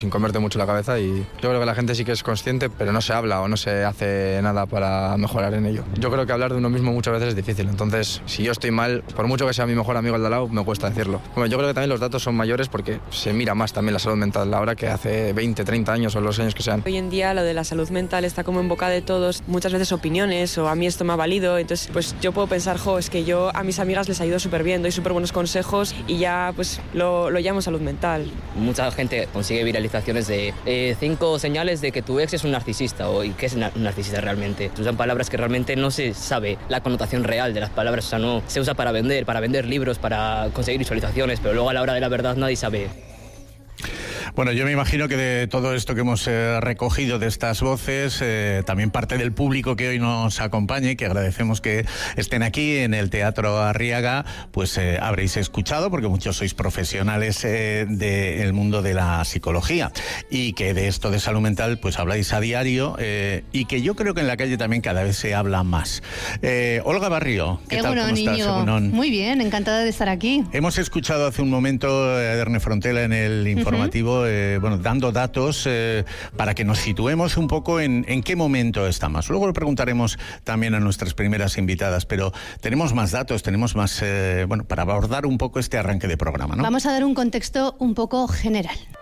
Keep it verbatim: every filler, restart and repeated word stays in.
sin comerte mucho la cabeza, y yo creo que la gente sí que es consciente, pero no se habla o no se hace nada para mejorar en ello. Yo creo que hablar de uno mismo muchas veces es difícil, entonces si yo estoy mal, por mucho que sea mi mejor amigo el de al lado, me cuesta decirlo. Bueno, yo creo que también los datos son mayores porque se mira más también la salud mental ahora que hace veinte, treinta años o los años que sean. Hoy en día lo de la salud mental está como en boca de todos, muchas veces opiniones o a mí esto me ha valido, entonces pues yo puedo pensar, jo, es que yo a mis amigas les ayudo súper bien, doy súper buenos consejos y ya pues lo, lo llamo salud mental. Mucha gente consigue viralizaciones de eh, cinco señales de que tu ex es un narcisista o y qué es un narcisista realmente. Usan palabras que realmente no se sabe la connotación real de las palabras, o sea, no se usa para vender, para vender libros, para conseguir visualizaciones, pero luego a la hora de la verdad nadie sabe. Bueno, yo me imagino que de todo esto que hemos eh, recogido de estas voces, eh, también parte del público que hoy nos acompaña y que agradecemos que estén aquí en el Teatro Arriaga, pues eh, habréis escuchado, porque muchos sois profesionales eh, del mundo de la psicología y que de esto de salud mental pues habláis a diario eh, y que yo creo que en la calle también cada vez se habla más. Eh, Olga Barrio, ¿qué eh, tal? Bueno, ¿Cómo estás? Egunon. Muy bien, encantada de estar aquí. Hemos escuchado hace un momento a Edurne Frontela en el informativo, uh-huh. eh, bueno, dando datos eh, para que nos situemos un poco en, en qué momento estamos. Luego lo preguntaremos también a nuestras primeras invitadas, pero tenemos más datos, tenemos más, eh, bueno, para abordar un poco este arranque de programa, ¿no? Vamos a dar un contexto un poco general.